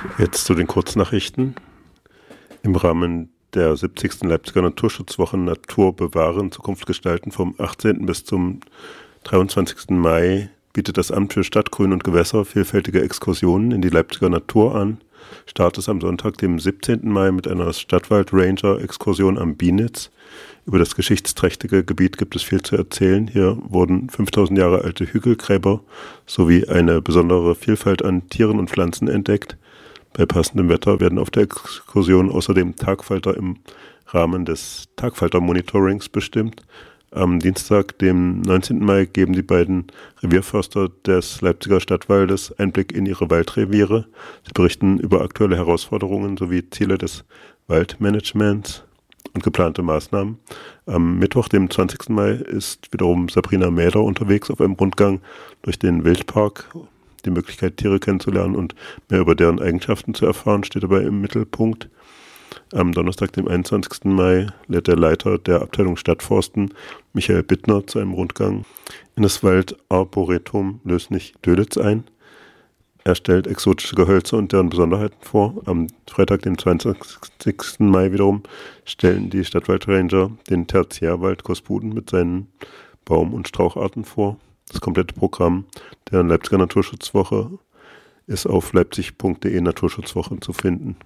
Jetzt zu den Kurznachrichten. Im Rahmen der 70. Leipziger Naturschutzwoche Natur bewahren, Zukunft gestalten vom 18. bis zum 23. Mai bietet das Amt für Stadt, Grün und Gewässer vielfältige Exkursionen in die Leipziger Natur an. Start ist am Sonntag, dem 17. Mai, mit einer Stadtwald-Ranger-Exkursion am Bienitz. Über das geschichtsträchtige Gebiet gibt es viel zu erzählen. Hier wurden 5000 Jahre alte Hügelgräber sowie eine besondere Vielfalt an Tieren und Pflanzen entdeckt. Bei passendem Wetter werden auf der Exkursion außerdem Tagfalter im Rahmen des Tagfalter-Monitorings bestimmt. Am Dienstag, dem 19. Mai, geben die beiden Revierförster des Leipziger Stadtwaldes Einblick in ihre Waldreviere. Sie berichten über aktuelle Herausforderungen sowie Ziele des Waldmanagements und geplante Maßnahmen. Am Mittwoch, dem 20. Mai, ist wiederum Sabrina Mäder unterwegs auf einem Rundgang durch den Wildpark. Die Möglichkeit, Tiere kennenzulernen und mehr über deren Eigenschaften zu erfahren, steht dabei im Mittelpunkt. Am Donnerstag, dem 21. Mai, lädt der Leiter der Abteilung Stadtforsten, Michael Bittner, zu einem Rundgang in das Waldarboretum Lößnich-Dölitz ein. Er stellt exotische Gehölze und deren Besonderheiten vor. Am Freitag, dem 22. Mai wiederum, stellen die Stadtwaldranger den Tertiärwald Kospuden mit seinen Baum- und Straucharten vor. Das komplette Programm der Leipziger Naturschutzwoche ist auf leipzig.de Naturschutzwoche zu finden.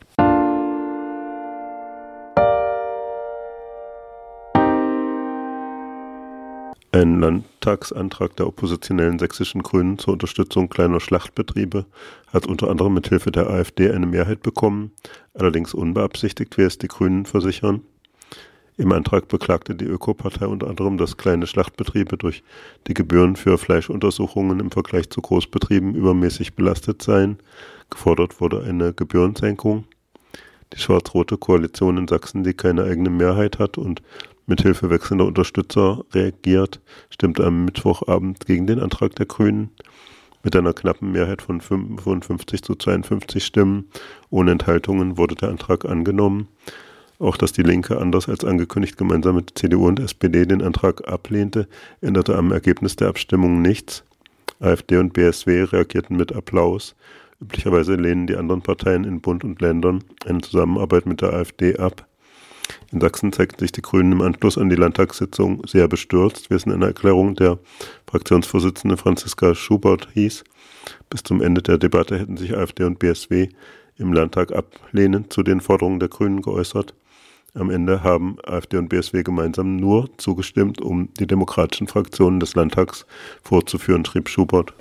Ein Landtagsantrag der oppositionellen sächsischen Grünen zur Unterstützung kleiner Schlachtbetriebe hat unter anderem mit Hilfe der AfD eine Mehrheit bekommen, allerdings unbeabsichtigt, wie es die Grünen versichern. Im Antrag beklagte die Ökopartei unter anderem, dass kleine Schlachtbetriebe durch die Gebühren für Fleischuntersuchungen im Vergleich zu Großbetrieben übermäßig belastet seien. Gefordert wurde eine Gebührensenkung. Die schwarz-rote Koalition in Sachsen, die keine eigene Mehrheit hat und mithilfe wechselnder Unterstützer reagiert, stimmte am Mittwochabend gegen den Antrag der Grünen. Mit einer knappen Mehrheit von 55 zu 52 Stimmen ohne Enthaltungen wurde der Antrag angenommen. Auch dass die Linke, anders als angekündigt, gemeinsam mit CDU und SPD den Antrag ablehnte, änderte am Ergebnis der Abstimmung nichts. AfD und BSW reagierten mit Applaus. Üblicherweise lehnen die anderen Parteien in Bund und Ländern eine Zusammenarbeit mit der AfD ab. In Sachsen zeigten sich die Grünen im Anschluss an die Landtagssitzung sehr bestürzt, wie es in einer Erklärung der Fraktionsvorsitzende Franziska Schubert hieß. Bis zum Ende der Debatte hätten sich AfD und BSW im Landtag ablehnend zu den Forderungen der Grünen geäußert. Am Ende haben AfD und BSW gemeinsam nur zugestimmt, um die demokratischen Fraktionen des Landtags vorzuführen, schrieb Schubert.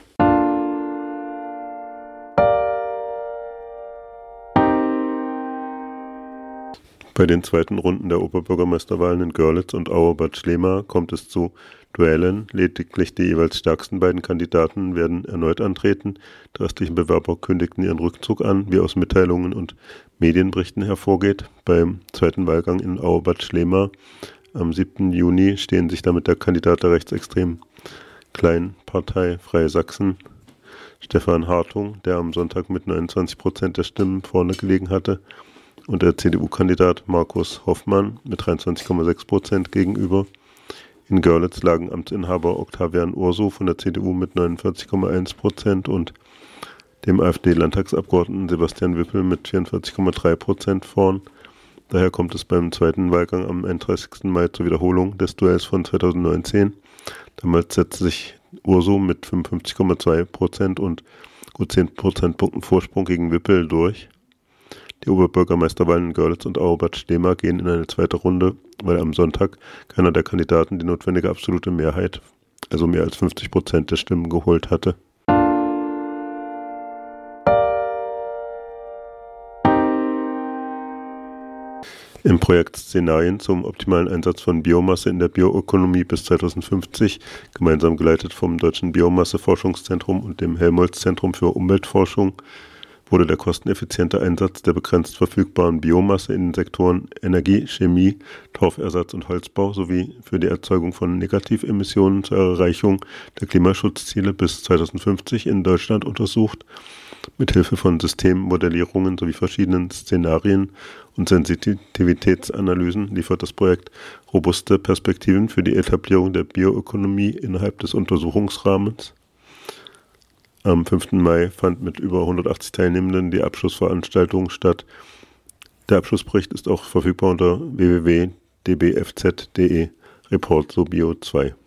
Bei den zweiten Runden der Oberbürgermeisterwahlen in Görlitz und Auerbad Schlema kommt es zu Duellen. Lediglich die jeweils stärksten beiden Kandidaten werden erneut antreten. Die restlichen Bewerber kündigten ihren Rückzug an, wie aus Mitteilungen und Medienberichten hervorgeht. Beim zweiten Wahlgang in Auerbad Schlema am 7. Juni stehen sich damit der Kandidat der rechtsextremen Kleinpartei Freie Sachsen, Stefan Hartung, der am Sonntag mit 29% der Stimmen vorne gelegen hatte, und der CDU-Kandidat Markus Hoffmann mit 23,6% gegenüber. In Görlitz lagen Amtsinhaber Octavian Urso von der CDU mit 49,1% und dem AfD-Landtagsabgeordneten Sebastian Wippel mit 44,3% vorn. Daher kommt es beim zweiten Wahlgang am 31. Mai zur Wiederholung des Duells von 2019. Damals setzte sich Urso mit 55,2% und gut 10 Prozentpunkten Vorsprung gegen Wippel durch. Die Oberbürgermeisterwahlen in Görlitz und Auerbad Schlema gehen in eine zweite Runde, weil am Sonntag keiner der Kandidaten die notwendige absolute Mehrheit, also mehr als 50% der Stimmen, geholt hatte. Im Projekt Szenarien zum optimalen Einsatz von Biomasse in der Bioökonomie bis 2050, gemeinsam geleitet vom Deutschen Biomasseforschungszentrum und dem Helmholtz-Zentrum für Umweltforschung, wurde der kosteneffiziente Einsatz der begrenzt verfügbaren Biomasse in den Sektoren Energie, Chemie, Torfersatz und Holzbau sowie für die Erzeugung von Negativemissionen zur Erreichung der Klimaschutzziele bis 2050 in Deutschland untersucht. Mithilfe von Systemmodellierungen sowie verschiedenen Szenarien und Sensitivitätsanalysen liefert das Projekt robuste Perspektiven für die Etablierung der Bioökonomie innerhalb des Untersuchungsrahmens. Am 5. Mai fand mit über 180 Teilnehmenden die Abschlussveranstaltung statt. Der Abschlussbericht ist auch verfügbar unter www.dbfz.de Report Subio 2.